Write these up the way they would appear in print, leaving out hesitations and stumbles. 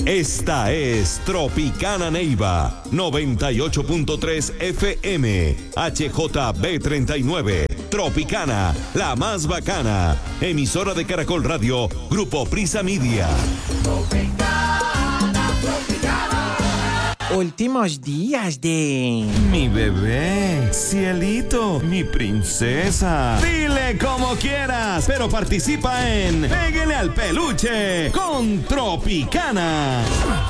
Esta es Tropicana Neiva, 98.3 FM, HJB39. Tropicana, la más bacana. Emisora de Caracol Radio, Grupo Prisa Media. Últimos días de... Mi bebé, cielito, mi princesa. Dile como quieras, pero participa en Pégale al Peluche con Tropicana.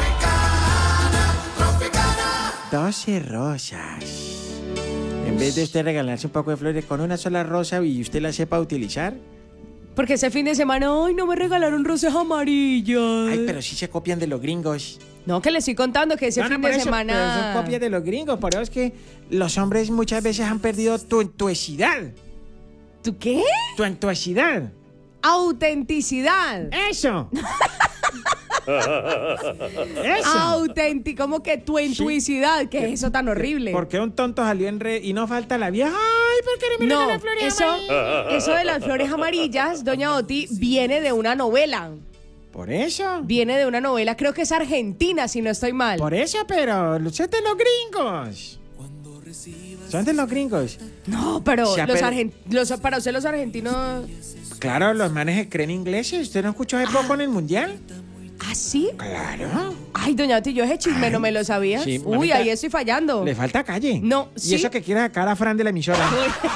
12 rosas. En vez de usted regalarse un poco de flores con una sola rosa y usted la sepa utilizar. Porque ese fin de semana, ay, no me regalaron rosas amarillas. Ay, pero sí se copian de los gringos. No, que le estoy contando que ese fin por de eso, semana... pero son copias de los gringos. Por eso es que los hombres muchas veces han perdido tuesidad. ¿Tú qué? Tuesidad. Autenticidad. ¡Eso! ¡Eso! Auténtico, como que tu intuicidad, que es eso tan horrible. Porque un tonto salió en red y no falta la vieja. ¡Ay, por qué me No, las flores amarillas! eso de las flores amarillas, doña Oti, viene de una novela. ¿Por eso? Viene de una novela, creo que es argentina, si no estoy mal. Por eso, pero son de los gringos. Son de los gringos. No, pero Se ha para usted los argentinos... Claro, los manes que creen ingleses. ¿Usted no escuchó hace poco en el mundial? ¿Ah, sí? Claro. Ay, doña Oti, yo ese chisme no me lo sabía. Sí, Uy, mamita, ahí estoy fallando. Le falta calle. No, Y ¿sí? eso que quiere sacar a Fran de la emisora.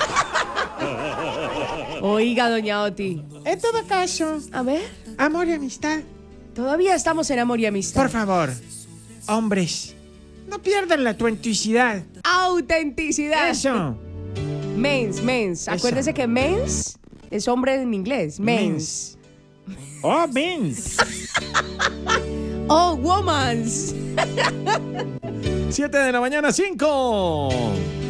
Oiga, doña Oti. En todo caso, A ver, amor y amistad. todavía estamos en amor y amistad. Por favor, hombres, no pierdan la tuenticidad. Autenticidad. Eso. Mens. Eso. Acuérdese que mens es hombre en inglés. Mens. Oh, mens. Oh, womans. 7 de la mañana, 5.